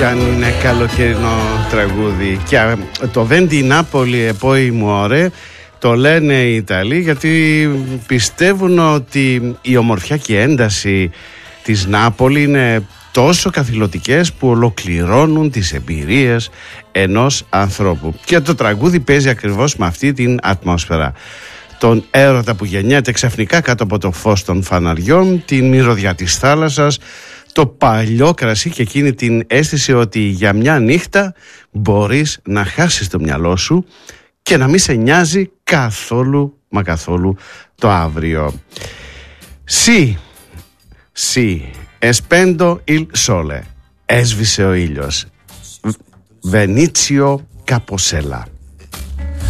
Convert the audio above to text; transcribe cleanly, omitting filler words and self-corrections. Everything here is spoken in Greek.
Αν είναι καλοκαιρινό τραγούδι. Και το Βέντι Νάπολη e poi muore το λένε οι Ιταλοί γιατί πιστεύουν ότι η ομορφιά και η ένταση της Νάπολη είναι τόσο καθηλωτικές που ολοκληρώνουν τις εμπειρίες ενός ανθρώπου. Και το τραγούδι παίζει ακριβώς με αυτή την ατμόσφαιρα. Τον έρωτα που γεννιέται ξαφνικά κάτω από το φως των φαναριών, την μυρωδιά της θάλασσας, το παλιό κρασί και εκείνη την αίσθηση ότι για μια νύχτα μπορείς να χάσεις το μυαλό σου και να μην σε νοιάζει καθόλου μα καθόλου το αύριο. Sì, espendo il sole. Έσβησε ο ήλιος. Βενίτσιο Καποσέλα.